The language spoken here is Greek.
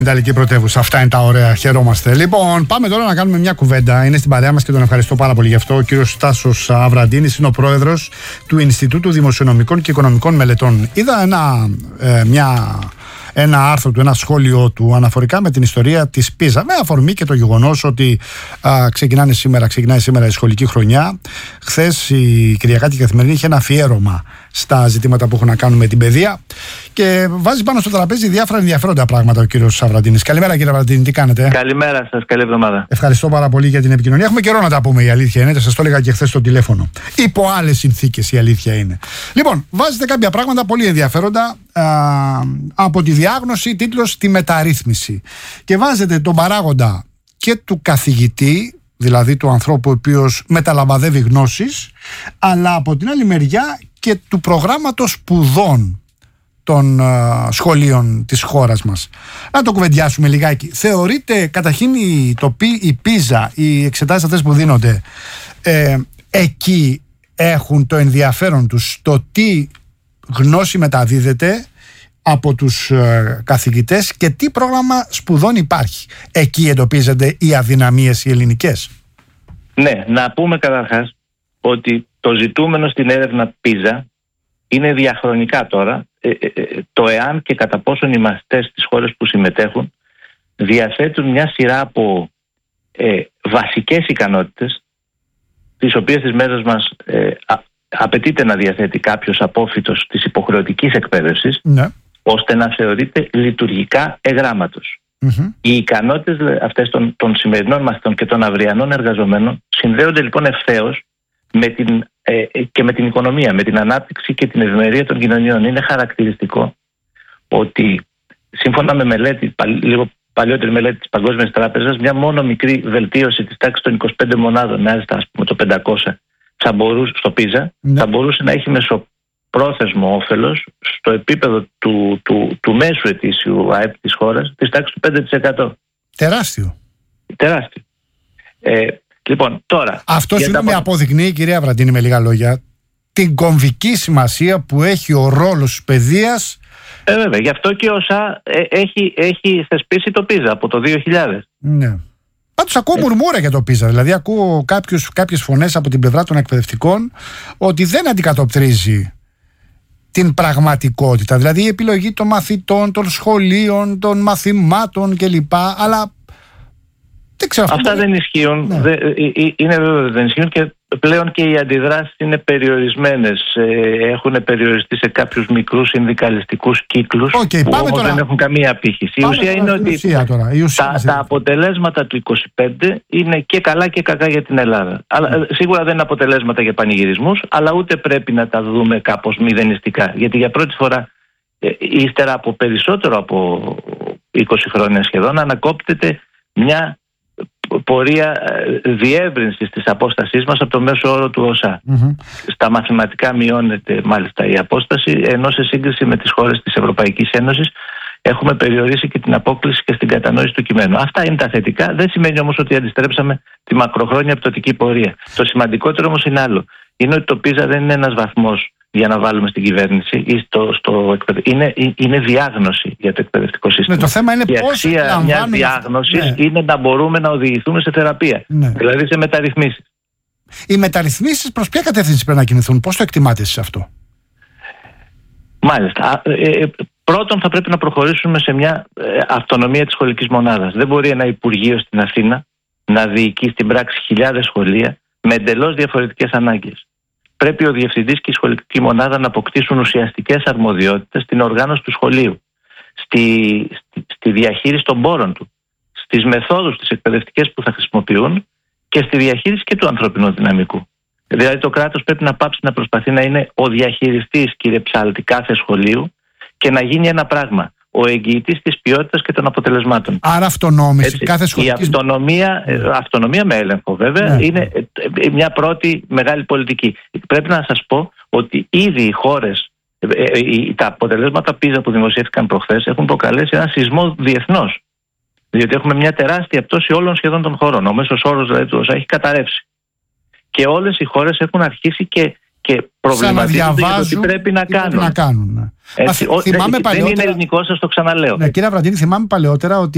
Ιταλική πρωτεύουσα. Αυτά είναι τα ωραία. Χαιρόμαστε. Λοιπόν, πάμε τώρα να κάνουμε μια κουβέντα. Είναι στην παρέα μας και τον ευχαριστώ πάρα πολύ γι' αυτό. Ο κύριος Στάσος Αβραντίνης είναι ο πρόεδρος του Ινστιτούτου Δημοσιονομικών και Οικονομικών Μελετών. Είδα ένα άρθρο του, ένα σχόλιο του αναφορικά με την ιστορία της Πίζα. Με αφορμή και το γεγονός ότι ξεκινάει σήμερα η σχολική χρονιά. Χθες η Κυριακάτικη Καθημερινή είχε ένα αφιέρωμα στα ζητήματα που έχουν να κάνουν με την παιδεία και βάζει πάνω στο τραπέζι διάφορα ενδιαφέροντα πράγματα ο κύριος Αβραντίνης. Καλημέρα κύριε Αβραντίνη, τι κάνετε? Καλημέρα σας, καλή εβδομάδα. Ευχαριστώ πάρα πολύ για την επικοινωνία. Έχουμε καιρό να τα πούμε, η αλήθεια είναι. Σας το έλεγα και χθες στο τηλέφωνο. Υπό άλλες συνθήκες η αλήθεια είναι. Λοιπόν, βάζετε κάποια πράγματα πολύ ενδιαφέροντα από τη διάγνωση, τίτλος «Τη μεταρρύθμιση». Και βάζετε τον παράγοντα και του καθηγητή, δηλαδή του ανθρώπου ο οποίος μεταλαμπαδεύει γνώσεις, αλλά από την άλλη μεριά και του προγράμματος σπουδών των σχολείων της χώρας μας. Να το κουβεντιάσουμε λιγάκι. Θεωρείτε καταρχήν η Πίζα, οι εξετάσεις αυτές που δίνονται, εκεί έχουν το ενδιαφέρον τους στο τι γνώση μεταδίδεται από τους καθηγητές και τι πρόγραμμα σπουδών υπάρχει? Εκεί εντοπίζονται οι αδυναμίες οι ελληνικές? Ναι, να πούμε καταρχάς ότι το ζητούμενο στην έρευνα Πίζα είναι διαχρονικά τώρα το εάν και κατά πόσον οι μαθητές στις χώρες που συμμετέχουν διαθέτουν μια σειρά από βασικές ικανότητες, τις οποίες στις μέρες μας απαιτείται να διαθέτει κάποιος απόφοιτος της υποχρεωτικής εκπαίδευσης, ναι, ώστε να θεωρείται λειτουργικά εγράμματος. Οι ικανότητες αυτές των σημερινών μαθητών και των αυριανών εργαζομένων συνδέονται λοιπόν ευθέως με την οικονομία, με την ανάπτυξη και την ευημερία των κοινωνιών. Είναι χαρακτηριστικό ότι σύμφωνα με μελέτη, λίγο παλιότερη μελέτη της Παγκόσμιας Τράπεζας, μια μόνο μικρή βελτίωση της τάξης των 25 μονάδων, μάλιστα ας πούμε το 500, στο Πίζα, θα μπορούσε να έχει μεσοπρόθεσμο όφελος στο επίπεδο του μέσου ετήσιου ΑΕΠ της χώρας της τάξης του 5%. Τεράστιο. Λοιπόν, τώρα... Αυτό συγγνώμη αποδεικνύει, κυρία Αβραντίνη, με λίγα λόγια, την κομβική σημασία που έχει ο ρόλος της παιδείας. Βέβαια, γι' αυτό και ο ΩΣΑ έχει θεσπίσει το Πίζα από το 2000. Ναι. Πάντως ακούω μουρμούρα για το Πίζα. Δηλαδή ακούω κάποιες φωνές από την πλευρά των εκπαιδευτικών ότι δεν αντικατοπτρίζει την πραγματικότητα. Δηλαδή η επιλογή των μαθητών, των σχολείων, των μαθημάτων κλπ. Αλλά δεν ξέρω. Αυτά δεν ισχύουν. Ναι. Είναι βέβαιο ότι δεν ισχύουν και πλέον και οι αντιδράσεις είναι περιορισμένες. Έχουν περιοριστεί σε κάποιους μικρούς συνδικαλιστικούς κύκλους που όμως δεν έχουν καμία απήχηση. Η ουσία είναι ότι τα αποτελέσματα του 25 είναι και καλά και κακά για την Ελλάδα. Αλλά σίγουρα δεν είναι αποτελέσματα για πανηγυρισμούς, αλλά ούτε πρέπει να τα δούμε κάπως μηδενιστικά. Γιατί για πρώτη φορά, ύστερα από περισσότερο από 20 χρόνια σχεδόν, ανακόπτεται μια πορεία διεύρυνσης της απόστασής μας από το μέσο όρο του ΩΣΑ. Στα μαθηματικά μειώνεται μάλιστα η απόσταση, ενώ σε σύγκριση με τις χώρες της Ευρωπαϊκής Ένωσης έχουμε περιορίσει και την απόκλιση και στην κατανόηση του κειμένου. Αυτά είναι τα θετικά. Δεν σημαίνει όμως ότι αντιστρέψαμε τη μακροχρόνια πτωτική πορεία. Το σημαντικότερο όμως είναι άλλο. Είναι ότι το Πίζα δεν είναι ένας βαθμός για να βάλουμε στην κυβέρνηση ή είναι διάγνωση για το εκπαιδευτικό σύστημα. Ναι, το θέμα είναι η αξία μιας διάγνωσης είναι να μπορούμε να οδηγηθούμε σε θεραπεία, δηλαδή σε μεταρρυθμίσεις. Οι μεταρρυθμίσεις προς ποια κατεύθυνση πρέπει να κινηθούν, πώς το εκτιμάτε εσείς αυτό? Μάλιστα. Πρώτον, θα πρέπει να προχωρήσουμε σε μια αυτονομία της σχολικής μονάδας. Δεν μπορεί ένα Υπουργείο στην Αθήνα να διοικεί στην πράξη χιλιάδες σχολεία με εντελώς διαφορετικές ανάγκες. Πρέπει ο διευθυντής και η σχολική μονάδα να αποκτήσουν ουσιαστικές αρμοδιότητες στην οργάνωση του σχολείου, στη διαχείριση των πόρων του, στις μεθόδους τις εκπαιδευτικές που θα χρησιμοποιούν και στη διαχείριση και του ανθρώπινου δυναμικού. Δηλαδή το κράτος πρέπει να πάψει να προσπαθεί να είναι ο διαχειριστής, κύριε Ψάλτη, κάθε σχολείου και να γίνει ένα πράγμα. Ο εγγυητής της ποιότητας και των αποτελεσμάτων. Άρα αυτονόμηση κάθε σχολικής... Η αυτονομία με έλεγχο βέβαια είναι μια πρώτη μεγάλη πολιτική. Πρέπει να σας πω ότι ήδη οι χώρες, τα αποτελέσματα Πίζα που δημοσιεύτηκαν προχθές έχουν προκαλέσει ένα σεισμό διεθνώς. Διότι έχουμε μια τεράστια πτώση όλων σχεδόν των χωρών. Ο μέσος όρος δηλαδή του ΩΣΑ έχει καταρρεύσει. Και όλες οι χώρες έχουν αρχίσει και προβληματίζονται για το τι πρέπει να κάνουν. Δεν είναι ελληνικό, σας το ξαναλέω. Ναι, κύριε Αβραντίνη, θυμάμαι παλαιότερα ότι